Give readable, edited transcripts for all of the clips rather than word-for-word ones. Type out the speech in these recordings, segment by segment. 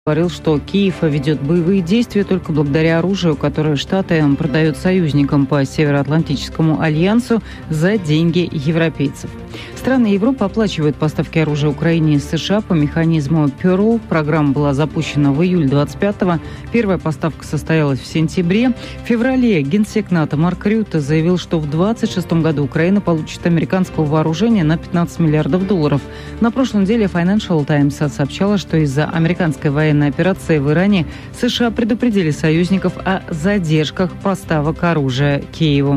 говорил, что Киев ведет боевые действия только благодаря оружию, которое Штаты продают союзникам по Североатлантическому альянсу за деньги европейцев. Страны Европы оплачивают поставки оружия Украине из США по механизму Pearl. Программа была запущена в июле 25-го. Первая поставка состоялась в сентябре. В феврале генсек НАТО Марк Рютте заявил, что в 2026 году Украина получит американского вооружения на $15 миллиардов. На прошлой неделе Financial Times сообщала, что из-за американской военной операции в Иране США предупредили союзников о задержках поставок оружия Киеву.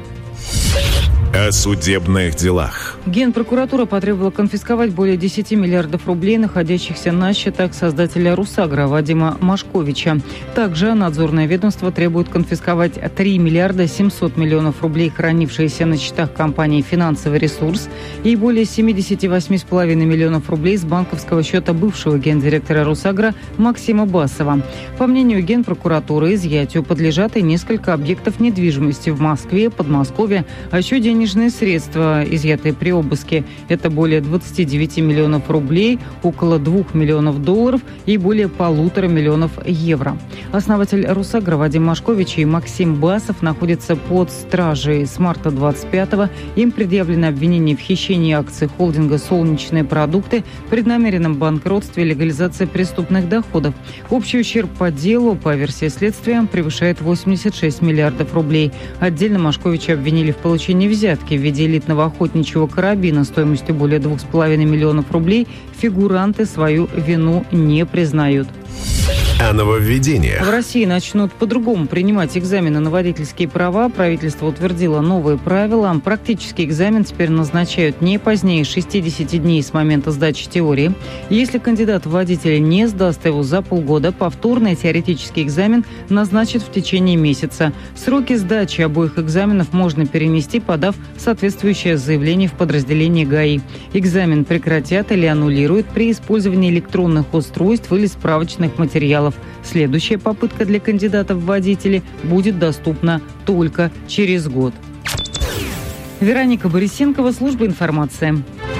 О судебных делах. Генпрокуратура потребовала конфисковать более 10 миллиардов рублей, находящихся на счетах создателя «Русагра» Вадима Машковича. Также надзорное ведомство требует конфисковать 3 миллиарда 700 миллионов рублей, хранившиеся на счетах компании «Финансовый ресурс», и более 78,5 миллионов рублей с банковского счета бывшего гендиректора «Русагра» Максима Басова. По мнению Генпрокуратуры, изъятию подлежат и несколько объектов недвижимости в Москве, Подмосковье, а еще денежные средства, изъятые при обыске. Это более 29 миллионов рублей, около 2 миллионов долларов и более 1,5 миллионов евро. Основатель «Русагра» Вадим Машкович и Максим Басов находятся под стражей с марта 25-го. Им предъявлено обвинение в хищении акций холдинга «Солнечные продукты», преднамеренном банкротстве и легализации преступных доходов. Общий ущерб по делу, по версии следствия, превышает 86 миллиардов рублей. Отдельно Машковича обвинили в получении взятки в виде элитного охотничьего карабина стоимостью более 2,5 миллионов рублей. Фигуранты свою вину не признают. О нововведениях. В России начнут по-другому принимать экзамены на водительские права. Правительство утвердило новые правила. Практический экзамен теперь назначают не позднее 60 дней с момента сдачи теории. Если кандидат в водителя не сдаст его за полгода, повторный теоретический экзамен назначат в течение месяца. Сроки сдачи обоих экзаменов можно перенести, подав соответствующее заявление в подразделение ГАИ. Экзамен прекратят или аннулируют при использовании электронных устройств или справочных материалов. Следующая попытка для кандидатов в водители будет доступна только через год. Вероника Борисенкова, служба информации.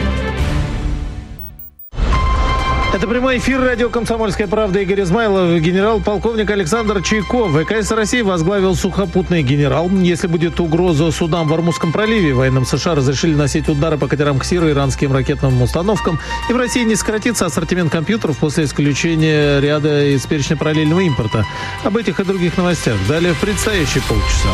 Это прямой эфир радио «Комсомольская правда». Игорь Измайлов. Генерал-полковник Александр Чайков. ВКС России возглавил сухопутный генерал. Если будет угроза судам в Ормузском проливе, военным США разрешили носить удары по катерам КСИР и иранским ракетным установкам. И в России не сократится ассортимент компьютеров после исключения ряда из перечня параллельного импорта. Об этих и других новостях далее в предстоящие полчаса.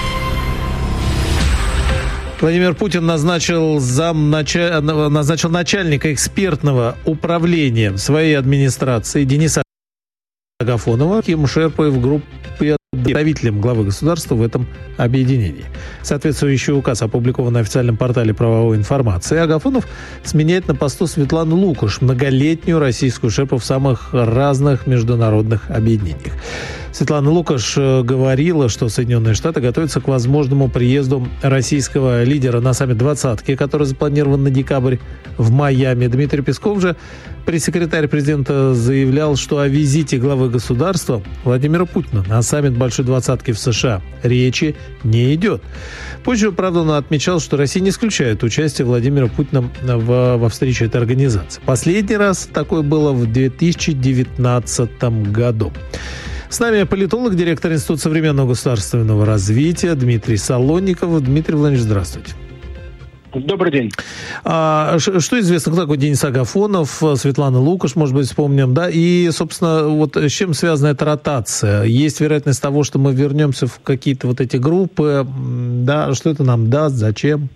Владимир Путин назначил начальника экспертного управления своей администрации Дениса Агафонова, Ким Шерпой в группе представителем главы государства в этом объединении. Соответствующий указ опубликован на официальном портале правовой информации. Агафонов сменяет на посту Светлану Лукаш, многолетнюю российскую шерпу в самых разных международных объединениях. Светлана Лукаш говорила, что Соединенные Штаты готовятся к возможному приезду российского лидера на саммит «двадцатки», который запланирован на декабрь в Майами. Дмитрий Песков же, пресс-секретарь президента, заявлял, что о визите главы государства Владимира Путина на саммит Большой двадцатки в США речи не идет. Позже, правда, он отмечал, что Россия не исключает участие Владимира Путина во встрече этой организации. Последний раз такое было в 2019 году. С нами политолог, директор Института современного государственного развития Дмитрий Солонников. Дмитрий Владимирович, здравствуйте. Добрый день. Что известно, кто такой Денис Агафонов, Светлана Лукаш, может быть, вспомним, да? И, собственно, вот с чем связана эта ротация? Есть вероятность того, что мы вернемся в какие-то вот эти группы, да? Что это нам даст, зачем?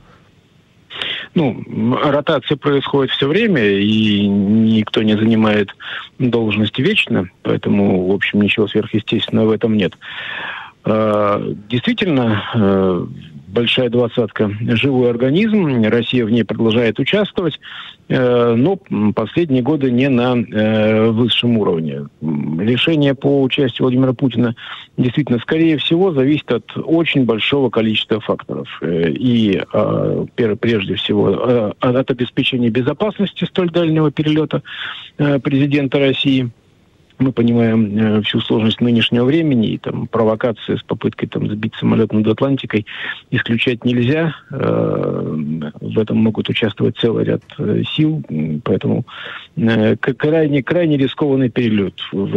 Ротация происходит все время, и никто не занимает должности вечно, поэтому, в общем, ничего сверхъестественного в этом нет. Действительно, Большая двадцатка – живой организм, Россия в ней продолжает участвовать, но последние годы не на высшем уровне. Решение по участию Владимира Путина действительно, скорее всего, зависит от очень большого количества факторов. И прежде всего от обеспечения безопасности столь дальнего перелета президента России. Мы понимаем всю сложность нынешнего времени, и там провокации с попыткой сбить самолет над Атлантикой исключать нельзя. В этом могут участвовать целый ряд сил, поэтому крайне рискованный перелет в